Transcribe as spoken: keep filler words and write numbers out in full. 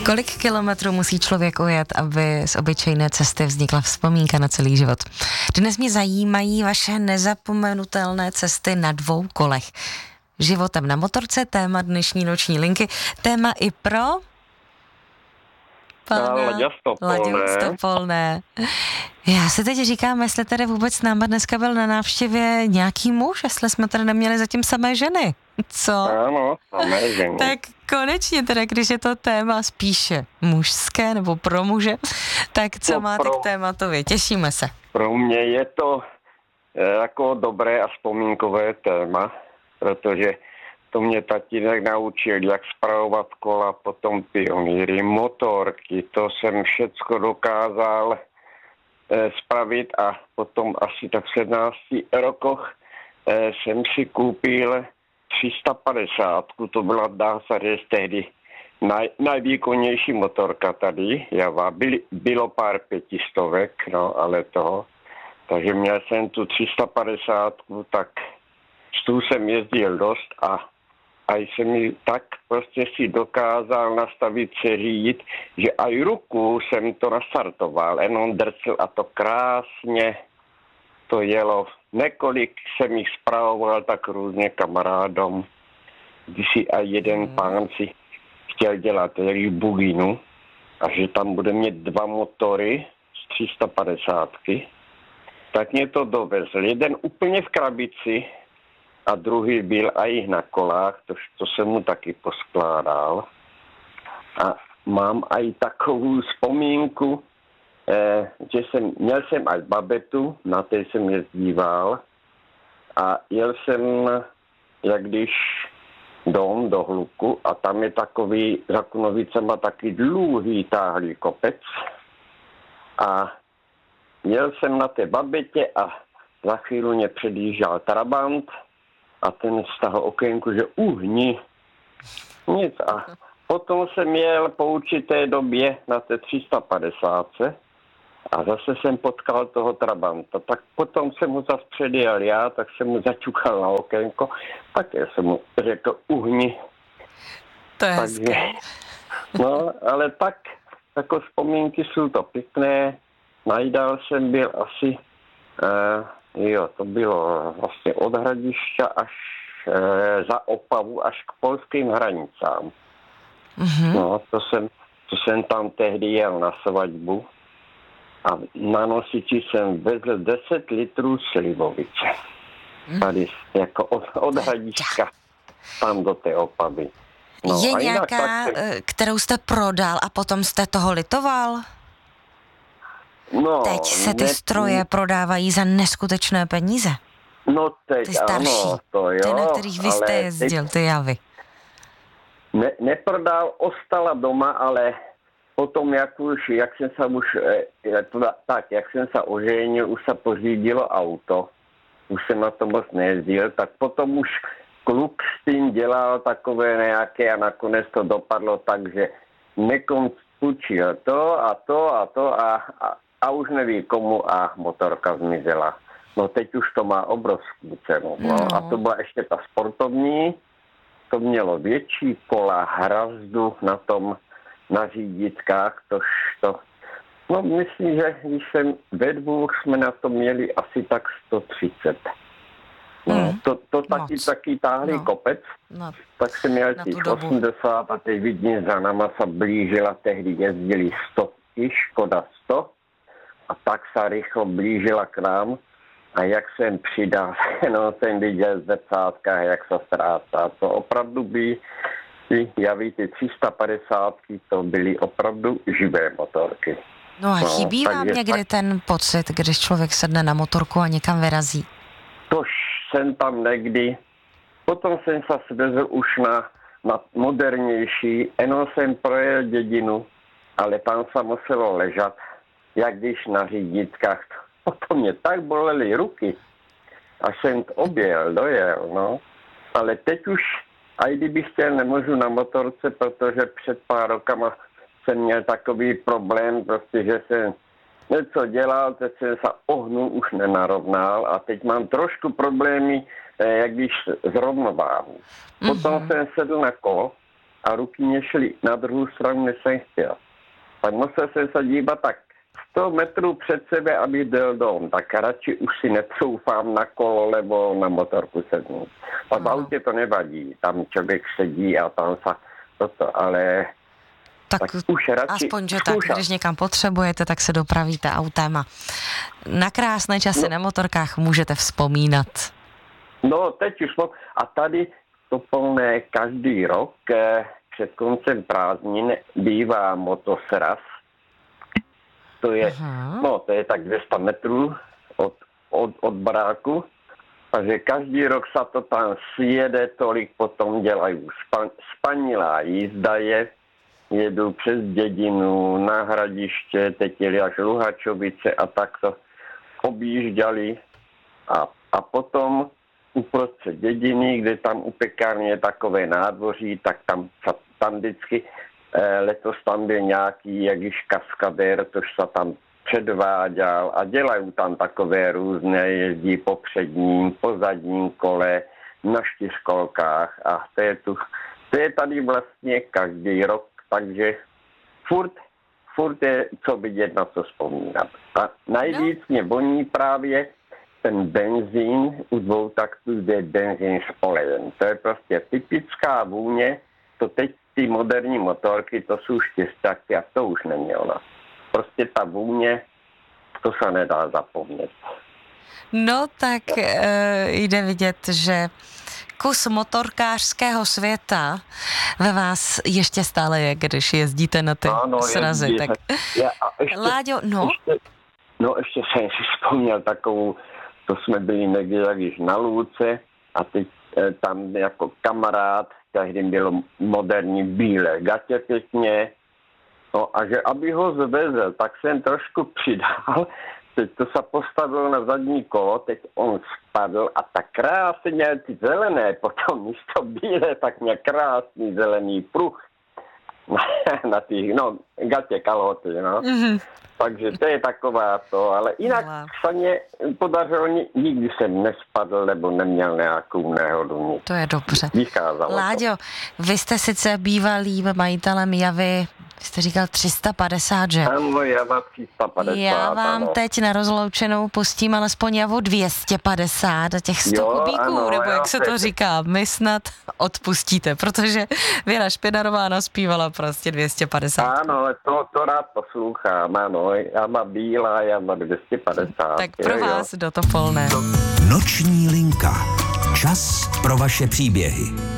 Kolik kilometrů musí člověk ujet, aby z obyčejné cesty vznikla vzpomínka na celý život? Dnes mě zajímají vaše nezapomenutelné cesty na dvou kolech. Životem na motorce, téma dnešní noční linky, téma i pro... Pana Laďa Stopolné. Laďu Stopolné. Já se teď říkám, jestli tady vůbec s náma dneska byl na návštěvě nějaký muž, jestli jsme tady neměli zatím samé ženy. Co? Ano, samé ženy. Tak konečně teda, když je to téma spíše mužské nebo pro muže, tak co no, máte pro, k tématovi? Těšíme se. Pro mě je to jako dobré a vzpomínkové téma, protože to mě tatínek naučil, jak spravovat kola, potom pionýry, motorky, to jsem všecko dokázal eh, spravit a potom asi tak v sedmnácti rokoch eh, jsem si koupil tři sta padesát, to byla, dá se říct, tehdy naj, nejvýkonnější motorka tady, Java, Byli, bylo pár pětistovek, no, ale toho, takže měl jsem tu tři sta padesát, tak s tou jsem jezdil dost a a jsem mi tak prostě si dokázal nastavit se řídit, že aj ruku jsem to nastartoval, jenom drcel a to krásně to jelo. Několik jsem jich spravoval tak různě kamarádom, když si aj jeden mm. pán si chtěl dělat jak buginu a že tam bude mít dva motory z tři sta padesát, tak mě to dovezl. Jeden úplně v krabici, a druhý byl aj na kolách, to, to jsem mu taky poskládal. A mám aj takovou vzpomínku, eh, že jsem, měl jsem aj babetu, na té jsem jezdíval a jel jsem, jak když dom do Hluku a tam je takový, za Kunovicema taky dlouhý táhlý kopec a jel jsem na té babetě a za chvíli mě předjížděl Trabant a ten z toho okénku, že uhni. Nic. A potom jsem jel po určité době na té tři sta padesát a zase jsem potkal toho Trabanta. Tak potom jsem mu zase předjel já, tak jsem mu začukal na okénko, tak já jsem mu řekl uhni. To je hezké. No, ale tak, jako vzpomínky jsou to pěkné. Najdál jsem byl asi... Uh, Jo, to bylo vlastně od Hradišťa až e, za Opavu až k polským hranicám. Mm-hmm. No, to jsem, to jsem tam tehdy jel na svatbu a na nosiči jsem vezl deset litrů slivovice. Mm. Tady jako od, od Hradišťa tam do té Opavy. No, je nějaká, jsem... kterou jste prodal a potom jste toho litoval? No, teď se ty ne, stroje prodávají za neskutečné peníze. No teď, ty starší, ano, to jo. Ty, na kterých vy jste jezdil, ty Javy. Ne, neprodal, ostala doma, ale potom, jak už, jak jsem se už, tak, jak jsem se oženil, už se pořídilo auto, už jsem na to moc nejezdil, tak potom už kluk s tím dělal takové nějaké a nakonec to dopadlo tak, že nekončil to a to a to a, a a už neví komu a motorka zmizela. No teď už to má obrovskou cenu. No. No. A to byla ještě ta sportovní, to mělo větší kola, hrazdu na tom, na říditkách, tož to... No myslím, že když jsem ve dvou, jsme na to měli asi tak sto třicet. No, mm. to, to taky, taky táhlý no. kopec, no. tak jsem měl těch osmdesát a teď vidím za náma se blížila, tehdy jezdili sto i Škoda sto. A tak se rychle blížila k nám a jak jsem přidal, no jsem viděl v zrcátkách, jak se ztrácá. To opravdu by, já víte, tři sta padesát, to byly opravdu živé motorky. No a chybí no, vám někdy tak... ten pocit, když člověk sedne na motorku a někam vyrazí? Tož jsem tam někdy, potom jsem se svezl už na, na modernější, jenom jsem projel dědinu, ale tam se muselo ležat. Jak když na říditkách, potom mě tak bolely ruky, až jsem to objel, dojel, no. Ale teď už, a i kdybych chtěl, nemůžu na motorce, protože před pár rokama jsem měl takový problém, prostě, že jsem něco dělal, teď jsem se ohnul, už nenarovnal a teď mám trošku problémy, jak když z rovnováhu. Potom mm-hmm. jsem sedl na kolo a ruky mě šly na druhou stranu, než jsem chtěl. Tak musel jsem se dívat tak sto metrů před sebe, aby byl dom, tak radši už si netroufám na kolo nebo na motorku sednout. A v autě to nevadí, tam člověk sedí a tam se toto, ale tak, tak už radši aspoň, že tak, když někam potřebujete, tak se dopravíte autem a na krásné časy no. na motorkách můžete vzpomínat. No, teď už mám. A tady to plné každý rok eh, před koncem prázdnin bývá motosraz. To je, Aha. no, to je tak dvě stě metrů od, od, od baráku. Takže každý rok se to tam sjede, tolik potom dělají. Span, spanilá jízda je, jedu přes dědinu, na Hradiště, teď jeli až Luhačovice a tak to objížděli. A, a potom uprostřed dědiny, kde tam u pekárny je takové nádvoří, tak tam, tam vždycky eh, letos tam byl nějaký jakýž kaskadér, tož se tam předváděl a dělají tam takové různé, jezdí po předním, po zadním kole, na čtyřkolkách a to je, tu, to je tady vlastně každý rok, takže furt, furt je co vidět, na co vzpomínat. A nejvíc no. mě voní právě ten benzín u dvou taktů, kde je benzín s olejem. To je prostě typická vůně, to teď ty moderní motorky, to jsou čtyřtakty a to už není ona. Prostě ta vůně, to se nedá zapomnět. No tak e, jde vidět, že kus motorkářského světa ve vás ještě stále je, když jezdíte na ty ano, srazy. Jezdí. Tak... Já, ještě, Láďo, no? Ještě, no ještě jsem si vzpomněl takovou, to jsme byli někdy jak na Lůce a teď e, tam jako kamarád, tehdy bylo moderní bílé gatě pěkně, no a že aby ho zvezl, tak jsem trošku přidal, teď to se postavil na zadní kolo, teď on spadl a tak krásně měl ty zelené, potom místo bílé, tak měl krásný zelený pruh na těch, no, gatě kalhoty, no. Mm-hmm. Takže to je taková to, ale jinak wow. se mě podařilo, nikdy jsem nespadl nebo neměl nějakou nehodu. To je dobře. Vycházalo Láďo, to. vy jste sice bývalým majitelem Javy, jste říkal tři sta padesát, že? Ano, Java tři sta padesát. Já vám ano. teď na rozloučenou pustím alespoň Javu dvě stě padesát a těch sto jo, kubíků, ano, nebo jak se to říká, my snad odpustíte, protože Věra Špinarová naspívala prostě dvě stě padesát. Ano, to, to rád poslouchám, ano, Java bílá, Java dvě stě padesát. Tak pro jo, vás jo. do Topolné. Noční linka. Čas pro vaše příběhy.